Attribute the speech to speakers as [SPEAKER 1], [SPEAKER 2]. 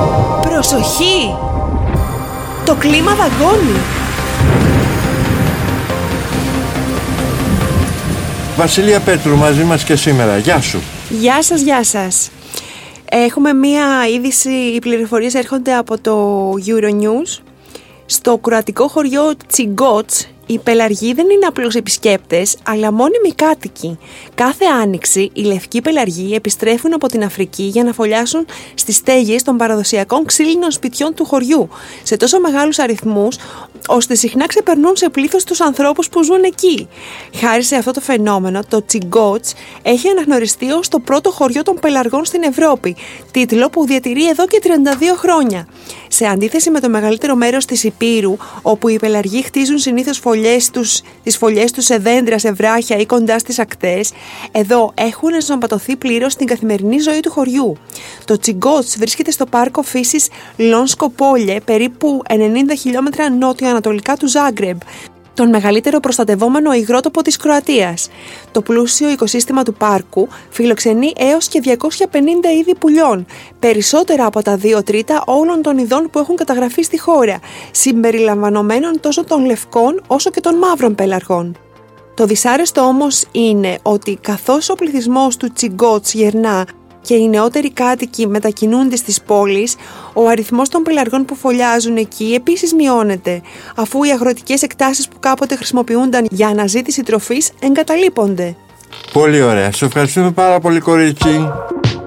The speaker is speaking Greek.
[SPEAKER 1] Προσοχή! Το κλίμα δαγκώνει.
[SPEAKER 2] Βασιλεία Πέτρου μαζί μας και σήμερα. Γεια σου.
[SPEAKER 1] Γεια σας, γεια σας. Έχουμε μία είδηση, οι πληροφορίες έρχονται από το Euronews. Στο κροατικό χωριό Τσιγκότς, οι πελαργοί δεν είναι απλώς επισκέπτες, αλλά μόνιμοι κάτοικοι. Κάθε άνοιξη, οι λευκοί πελαργοί επιστρέφουν από την Αφρική για να φωλιάσουν στις στέγες των παραδοσιακών ξύλινων σπιτιών του χωριού, σε τόσο μεγάλους αριθμούς, ώστε συχνά ξεπερνούν σε πλήθος τους ανθρώπους που ζουν εκεί. Χάρη σε αυτό το φαινόμενο, το Τσιγκότς έχει αναγνωριστεί ως το πρώτο χωριό των πελαργών στην Ευρώπη, τίτλο που διατηρεί εδώ και 32 χρόνια. Σε αντίθεση με το μεγαλύτερο μέρος της Υπήρου, όπου οι πελαργοί χτίζουν συνήθως τις φωλιές τους σε δέντρα, σε βράχια ή κοντά στις ακτές, εδώ έχουν ενσωματωθεί πλήρως στην καθημερινή ζωή του χωριού. Το Τσιγκότς βρίσκεται στο πάρκο φύσης Λόνσκο Πόλιε, περίπου 90 χιλιόμετρα νότιο-ανατολικά του Ζάγκρεμπ, τον μεγαλύτερο προστατευόμενο υγρότοπο της Κροατίας. Το πλούσιο οικοσύστημα του πάρκου φιλοξενεί έως και 250 είδη πουλιών, περισσότερα από τα 2 τρίτα όλων των ειδών που έχουν καταγραφεί στη χώρα, συμπεριλαμβανομένων τόσο των λευκών όσο και των μαύρων πελαργών. Το δυσάρεστο όμως είναι ότι καθώς ο πληθυσμός του Τσιγκότς γερνά και οι νεότεροι κάτοικοι μετακινούνται στις πόλεις, ο αριθμός των πελαργών που φωλιάζουν εκεί επίσης μειώνεται, αφού οι αγροτικές εκτάσεις που κάποτε χρησιμοποιούνταν για αναζήτηση τροφής εγκαταλείπονται.
[SPEAKER 2] Πολύ ωραία. Σε ευχαριστούμε πάρα πολύ, κορίτσι.